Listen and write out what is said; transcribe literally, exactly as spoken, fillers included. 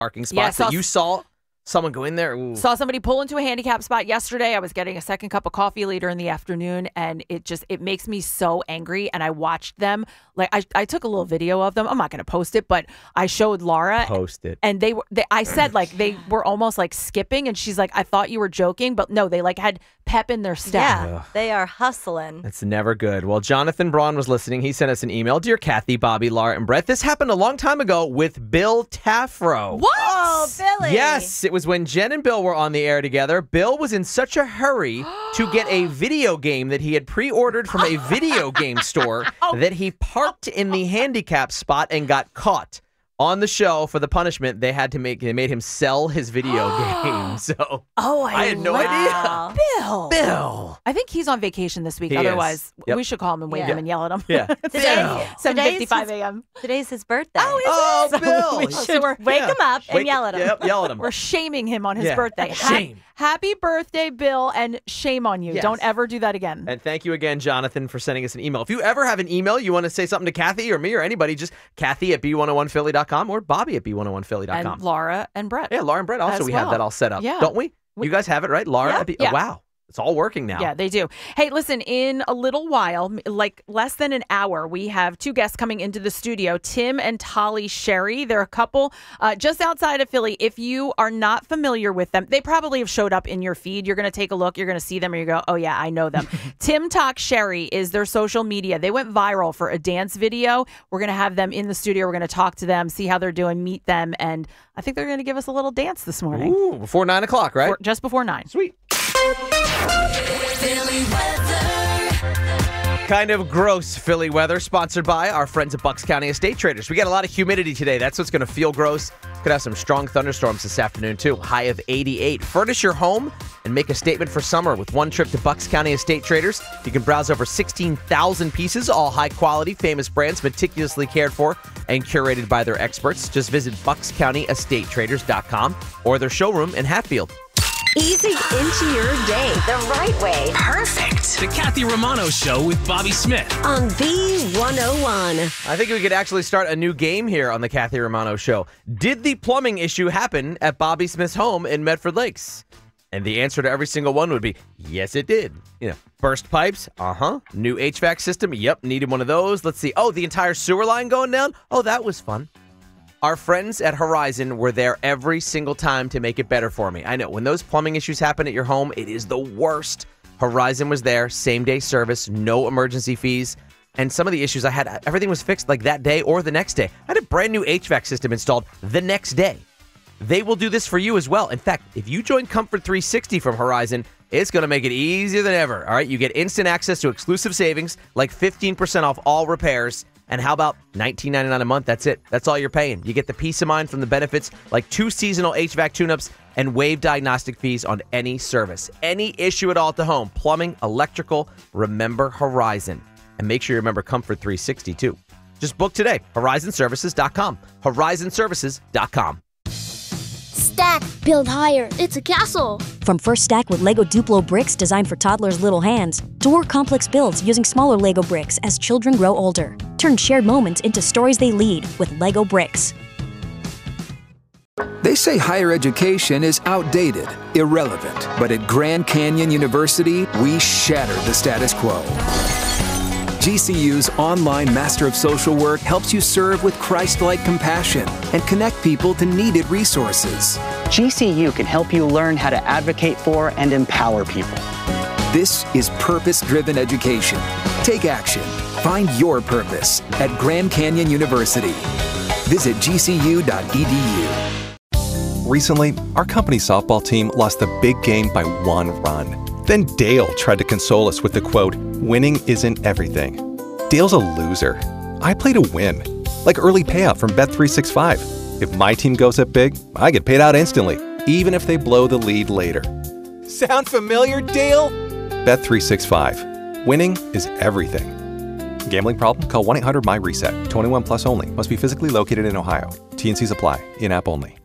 parking spots Yeah, saw- that you saw someone go in there? Ooh. Saw somebody pull into a handicap spot yesterday. I was getting a second cup of coffee later in the afternoon, and it just it makes me so angry. And I watched them. Like I, I took a little video of them. I'm not going to post it, but I showed Laura. Post it. And they were. They, I said like they were almost like skipping, and she's like, "I thought you were joking, but no, they like had pep in their step." Yeah, Ugh. they are hustling. It's never good. Well, Jonathan Braun was listening. He sent us an email. Dear Kathy, Bobby, Laura, and Brett, this happened a long time ago with Bill Taffro. What? Oh, Billy. Yes, it was when Jen and Bill were on the air together. Bill was in such a hurry to get a video game that he had pre-ordered from a video game store that he parked in the handicap spot and got caught. On the show, for the punishment, they had to make they made him sell his video game. So Oh, I, I had no love Wow. Bill. Bill. I think he's on vacation this week. He is. Otherwise, Yep. we should call him and wave Yeah. him and yell at him. Yeah. Today, Bill. seven fifty-five today's, a.m. today's his birthday. Oh, is Oh, it? So Bill. we You should- should- we're, Wake Yeah. him up and Wake- yell at him. Yep, yell at him. we're shaming him on his Yeah. birthday. Ha- Shame. Happy birthday, Bill, and shame on you. Yes. Don't ever do that again. And thank you again, Jonathan, for sending us an email. If you ever have an email, you want to say something to Kathy or me or anybody, just Kathy at B one oh one Philly dot com or Bobby at B one oh one Philly dot com. And Laura and Brett. Yeah, Laura and Brett also, as we well. have that all set up. Yeah. Don't we? We- You guys have it, right? Laura? Yeah. at B- Yeah. Oh, wow. It's all working now. Yeah, they do. Hey, listen, in a little while, m- like less than an hour, we have two guests coming into the studio, Tim and Tolly Sherry. They're a couple uh, just outside of Philly. If you are not familiar with them, they probably have showed up in your feed. You're going to take a look. You're going to see them and you go, oh, yeah, I know them. Tim Talk Sherry is their social media. They went viral for a dance video. We're going to have them in the studio. We're going to talk to them, see how they're doing, meet them. And I think they're going to give us a little dance this morning. Ooh, before nine o'clock, right? For- just before nine. Sweet. Philly weather. Kind of gross Philly weather, sponsored by our friends at Bucks County Estate Traders. We got a lot of humidity today. That's what's going to feel gross. Could have some strong thunderstorms this afternoon, too. High of eighty-eight. Furnish your home and make a statement for summer with one trip to Bucks County Estate Traders. You can browse over sixteen thousand pieces, all high-quality, famous brands, meticulously cared for and curated by their experts. Just visit bucks county estate traders dot com or their showroom in Hatfield. Easing into your day the right way. Perfect. The Kathy Romano Show with Bobby Smith. On B one oh one. I think we could actually start a new game here on the Kathy Romano Show. Did the plumbing issue happen at Bobby Smith's home in Medford Lakes? And the answer to every single one would be, yes, it did. You know, burst pipes? Uh-huh. New H V A C system? Yep, needed one of those. Let's see. Oh, the entire sewer line going down? Oh, that was fun. Our friends at Horizon were there every single time to make it better for me. I know, when those plumbing issues happen at your home, it is the worst. Horizon was there, same-day service, no emergency fees. And some of the issues I had, everything was fixed like that day or the next day. I had a brand new H V A C system installed the next day. They will do this for you as well. In fact, if you join Comfort three sixty from Horizon, it's going to make it easier than ever. All right, you get instant access to exclusive savings, like fifteen percent off all repairs. And how about nineteen ninety-nine a month? That's it. That's all you're paying. You get the peace of mind from the benefits like two seasonal H V A C tune-ups and waived diagnostic fees on any service. Any issue at all at the home, plumbing, electrical, remember Horizon. And make sure you remember Comfort three sixty too. Just book today. horizon services dot com. horizon services dot com. Stack, build higher. It's a castle. From First Stack with Lego Duplo bricks designed for toddlers' little hands, to more complex builds using smaller Lego bricks as children grow older. Turn shared moments into stories they lead with Lego bricks. They say higher education is outdated, irrelevant. But at Grand Canyon University, we shatter the status quo. G C U's online Master of Social Work helps you serve with Christ-like compassion and connect people to needed resources. G C U can help you learn how to advocate for and empower people. This is purpose-driven education. Take action. Find your purpose at Grand Canyon University. Visit g c u dot e d u. Recently, our company's softball team lost the big game by one run. Then Dale tried to console us with the quote, "Winning isn't everything." Dale's a loser. I play to win. Like early payout from Bet three sixty-five. If my team goes up big, I get paid out instantly, even if they blow the lead later. Sound familiar, Dale? Bet three sixty-five. Winning is everything. Gambling problem? Call one eight hundred my reset. twenty-one plus only. Must be physically located in Ohio. T and Cs apply. In-app only.